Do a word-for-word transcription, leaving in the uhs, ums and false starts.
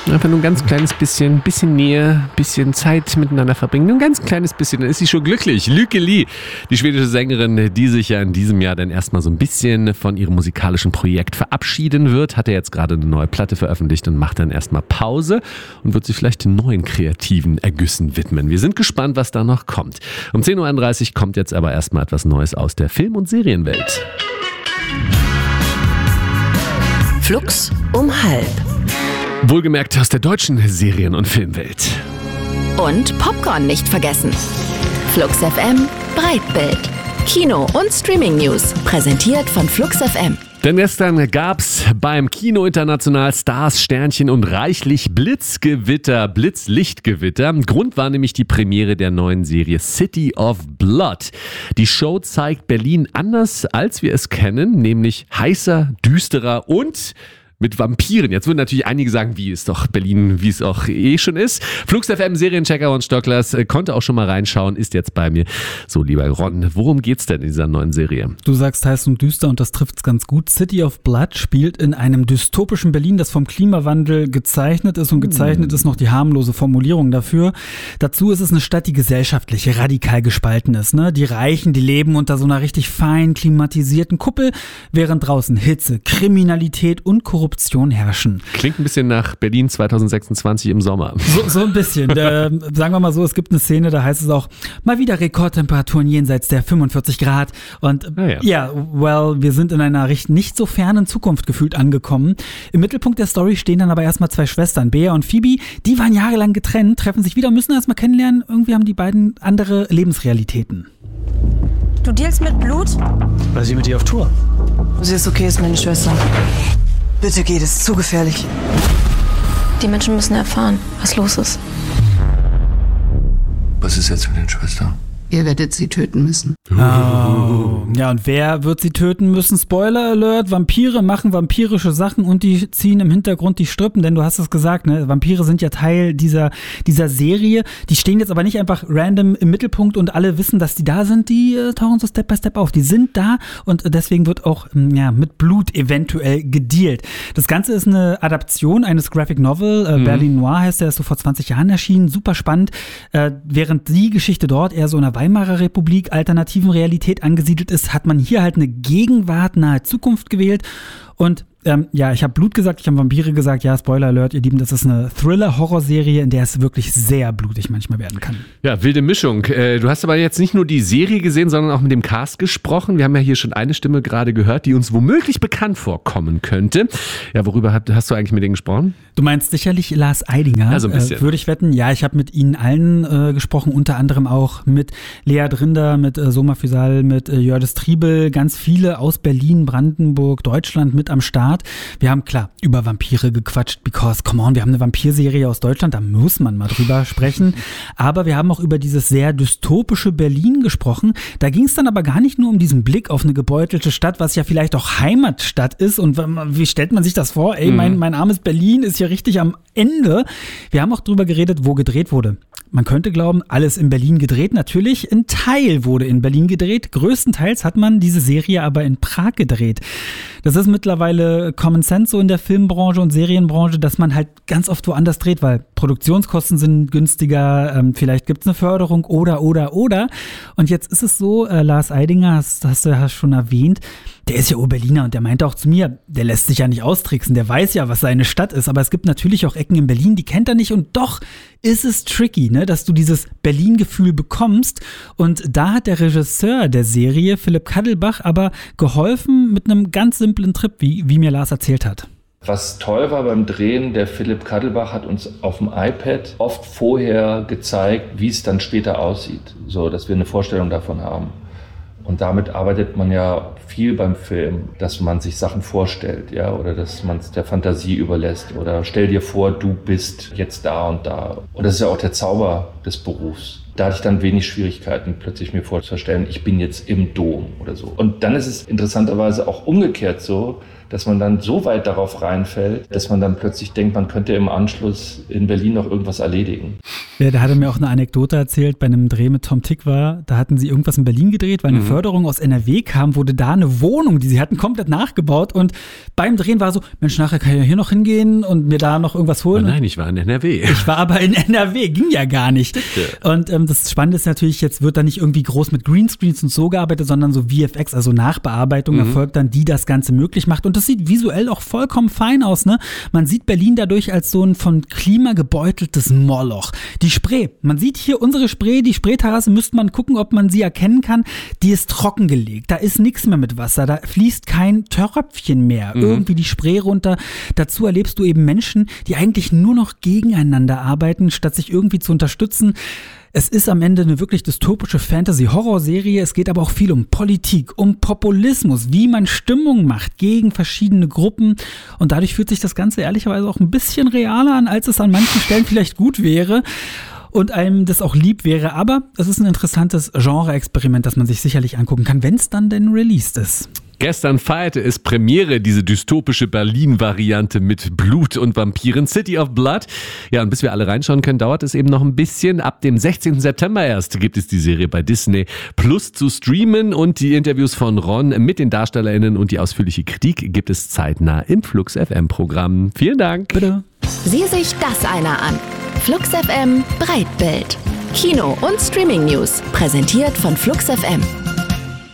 Einfach nur ein ganz kleines bisschen, bisschen Nähe, bisschen Zeit miteinander verbringen. Nur ein ganz kleines bisschen, dann ist sie schon glücklich. Lykke Li, die schwedische Sängerin, die sich ja in diesem Jahr dann erstmal so ein bisschen von ihrem musikalischen Projekt verabschieden wird, hat ja jetzt gerade eine neue Platte veröffentlicht und macht dann erstmal Pause und wird sich vielleicht den neuen kreativen Ergüssen widmen. Wir sind gespannt, was da noch kommt. Um zehn Uhr einunddreißig kommt jetzt aber erstmal etwas Neues aus der Film- und Serienwelt. Flux um halb. Wohlgemerkt aus der deutschen Serien- und Filmwelt. Und Popcorn nicht vergessen. Flux F M Breitbild. Kino- und Streaming-News. Präsentiert von Flux F M. Denn gestern gab's beim Kino International Stars, Sternchen und reichlich Blitzgewitter, Blitzlichtgewitter. Grund war nämlich die Premiere der neuen Serie City of Blood. Die Show zeigt Berlin anders, als wir es kennen, nämlich heißer, düsterer und mit Vampiren. Jetzt würden natürlich einige sagen, wie ist doch Berlin, wie es auch eh schon ist. Flux F M, Serienchecker und Stocklers äh, konnte auch schon mal reinschauen, ist jetzt bei mir. So, lieber Ron, worum geht's denn in dieser neuen Serie? Du sagst heiß und düster und das trifft's ganz gut. City of Blood spielt in einem dystopischen Berlin, das vom Klimawandel gezeichnet ist und gezeichnet hm. ist noch die harmlose Formulierung dafür. Dazu ist es eine Stadt, die gesellschaftlich radikal gespalten ist. Ne? Die Reichen, die leben unter so einer richtig fein klimatisierten Kuppel, während draußen Hitze, Kriminalität und Korruption herrschen. Klingt ein bisschen nach Berlin zwanzig sechsundzwanzig im Sommer. So, so ein bisschen. äh, sagen wir mal so, es gibt eine Szene, da heißt es auch, mal wieder Rekordtemperaturen jenseits der fünfundvierzig Grad. Und ah, ja. ja, well, wir sind in einer nicht so fernen Zukunft gefühlt angekommen. Im Mittelpunkt der Story stehen dann aber erstmal zwei Schwestern, Bea und Phoebe. Die waren jahrelang getrennt, treffen sich wieder, müssen erstmal kennenlernen. Irgendwie haben die beiden andere Lebensrealitäten. Du dealst mit Blut? Weil sie mit dir auf Tour. Sie ist okay, ist meine Schwester. Bitte geh, das ist zu gefährlich. Die Menschen müssen erfahren, was los ist. Was ist jetzt mit den Schwestern? Ihr werdet sie töten müssen. Oh. Ja, und wer wird sie töten müssen? Spoiler Alert, Vampire machen vampirische Sachen und die ziehen im Hintergrund die Strippen, denn du hast es gesagt, ne? Vampire sind ja Teil dieser, dieser Serie. Die stehen jetzt aber nicht einfach random im Mittelpunkt und alle wissen, dass die da sind, die äh, tauchen so Step by Step auf. Die sind da und deswegen wird auch ja, mit Blut eventuell gedealt. Das Ganze ist eine Adaption eines Graphic Novel, äh, mhm. Berlin Noir heißt der, ist so vor zwanzig Jahren erschienen, super spannend, äh, während die Geschichte dort eher so in einer Weimarer Republik, alternativen Realität angesiedelt ist, hat man hier halt eine gegenwartnahe Zukunft gewählt und Ähm, ja, ich habe Blut gesagt, ich habe Vampire gesagt. Ja, Spoiler Alert, ihr Lieben, das ist eine Thriller-Horror-Serie, in der es wirklich sehr blutig manchmal werden kann. Ja, wilde Mischung. Äh, du hast aber jetzt nicht nur die Serie gesehen, sondern auch mit dem Cast gesprochen. Wir haben ja hier schon eine Stimme gerade gehört, die uns womöglich bekannt vorkommen könnte. Ja, worüber hat, hast du eigentlich mit denen gesprochen? Du meinst sicherlich Lars Eidinger, ja, so ein bisschen. Äh, würde ich wetten. Ja, ich habe mit ihnen allen äh, gesprochen, unter anderem auch mit Lea Drinder, mit äh, Soma Füsal, mit äh, Jördis Triebel, ganz viele aus Berlin, Brandenburg, Deutschland mit am Start. Wir haben klar über Vampire gequatscht, because, come on, wir haben eine Vampirserie aus Deutschland, da muss man mal drüber sprechen. Aber wir haben auch über dieses sehr dystopische Berlin gesprochen. Da ging es dann aber gar nicht nur um diesen Blick auf eine gebeutelte Stadt, was ja vielleicht auch Heimatstadt ist. Und wie stellt man sich das vor? Ey, mein, mein armes Berlin ist ja richtig am Ende. Wir haben auch drüber geredet, wo gedreht wurde. Man könnte glauben, alles in Berlin gedreht. Natürlich, ein Teil wurde in Berlin gedreht. Größtenteils hat man diese Serie aber in Prag gedreht. Das ist mittlerweile Common Sense so in der Filmbranche und Serienbranche, dass man halt ganz oft woanders dreht, weil Produktionskosten sind günstiger, ähm, vielleicht gibt es eine Förderung oder, oder, oder. Und jetzt ist es so, äh, Lars Eidinger, das hast du ja schon erwähnt, der ist ja Ur-Berliner und der meinte auch zu mir, der lässt sich ja nicht austricksen, der weiß ja, was seine Stadt ist, aber es gibt natürlich auch Ecken in Berlin, die kennt er nicht und doch ist es tricky, ne, dass du dieses Berlin-Gefühl bekommst und da hat der Regisseur der Serie, Philipp Kadelbach, aber geholfen mit einem ganz simplen Trip, wie, wie mir Lars erzählt hat. Was toll war beim Drehen, der Philipp Kadelbach hat uns auf dem iPad oft vorher gezeigt, wie es dann später aussieht, so dass wir eine Vorstellung davon haben. Und damit arbeitet man ja viel beim Film, dass man sich Sachen vorstellt, ja, oder dass man es der Fantasie überlässt. Oder stell dir vor, du bist jetzt da und da. Und das ist ja auch der Zauber des Berufs. Da hatte ich dann wenig Schwierigkeiten, plötzlich mir vorzustellen, ich bin jetzt im Dom oder so. Und dann ist es interessanterweise auch umgekehrt so, dass man dann so weit darauf reinfällt, dass man dann plötzlich denkt, man könnte im Anschluss in Berlin noch irgendwas erledigen. Ja, da hat er mir auch eine Anekdote erzählt, bei einem Dreh mit Tom Tick war, da hatten sie irgendwas in Berlin gedreht, weil eine mhm. Förderung aus N R W kam, wurde da eine Wohnung, die sie hatten, komplett nachgebaut und beim Drehen war so, Mensch, nachher kann ich ja hier noch hingehen und mir da noch irgendwas holen. Oh nein, ich war in N R W. Ich war aber in N R W, ging ja gar nicht. Bitte. Und ähm, das Spannende ist natürlich, jetzt wird da nicht irgendwie groß mit Greenscreens und so gearbeitet, sondern so V F X, also Nachbearbeitung mhm. erfolgt dann, die das Ganze möglich macht. Und das sieht visuell auch vollkommen fein aus, ne? Man sieht Berlin dadurch als so ein von Klima gebeuteltes Moloch. Die Spree, man sieht hier unsere Spree, die Spreeterrasse, müsste man gucken, ob man sie erkennen kann, die ist trockengelegt, da ist nichts mehr mit Wasser, da fließt kein Tröpfchen mehr, mhm. irgendwie die Spree runter. Dazu erlebst du eben Menschen, die eigentlich nur noch gegeneinander arbeiten, statt sich irgendwie zu unterstützen. Es ist am Ende eine wirklich dystopische Fantasy-Horror-Serie. Es geht aber auch viel um Politik, um Populismus, wie man Stimmung macht gegen verschiedene Gruppen. Und dadurch fühlt sich das Ganze ehrlicherweise auch ein bisschen realer an, als es an manchen Stellen vielleicht gut wäre. Und einem das auch lieb wäre. Aber es ist ein interessantes Genre-Experiment, das man sich sicherlich angucken kann, wenn es dann denn released ist. Gestern feierte es Premiere, diese dystopische Berlin-Variante mit Blut und Vampiren, City of Blood. Ja, und bis wir alle reinschauen können, dauert es eben noch ein bisschen. Ab dem sechzehnten September erst gibt es die Serie bei Disney Plus zu streamen und die Interviews von Ron mit den DarstellerInnen und die ausführliche Kritik gibt es zeitnah im Flux F M-Programm. Vielen Dank. Bitte. Sieh sich das einer an. Flux F M Breitbild. Kino- und Streaming-News. Präsentiert von Flux F M.